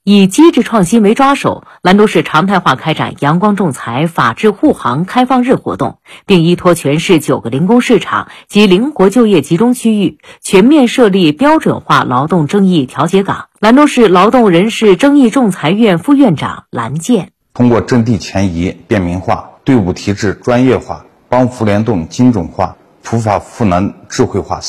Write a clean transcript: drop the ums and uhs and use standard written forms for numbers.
以机制创新为抓手，兰州市常态化开展阳光仲裁、法治护航开放日活动，并依托全市9个零工市场及灵活就业集中区域，全面设立标准化劳动争议调解岗。兰州市劳动人事争议仲裁院副院长兰健： 通过阵地前移便民化、队伍提质专业化、帮扶联动精准化、普法赋能智慧化